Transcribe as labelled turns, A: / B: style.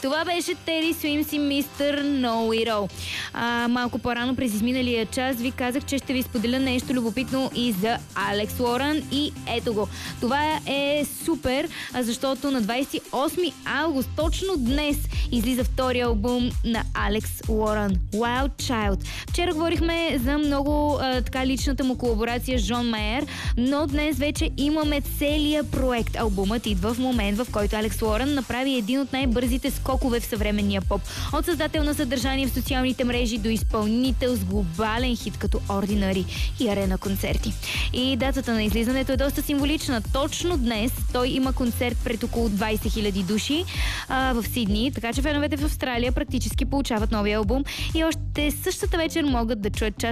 A: Това беше Тери Суимс и Мистер Know It All. Малко по-рано през изминалия час ви казах, че ще ви споделя нещо любопитно и за Алекс Лоран и ето го. Това е супер, защото на 28 август, точно днес, излиза втория албум на Алекс Лоран, Wild Child. Вчера говорихме за много така личната му колаборация с Джон Майер, но днес вече имаме целия проект. Албумът идва в момент, в който Алекс Лоран направи един от най-бързите скокове в съвременния поп. От създател на съдържание в социалните мрежи до изпълнител с глобален хит като Ordinary и арена концерти. И датата на излизането е доста символична. Точно днес той има концерт пред около 20 000 души в Сидни, така че феновете в Австралия практически получават новия албум и още същата вечер могат да чуят част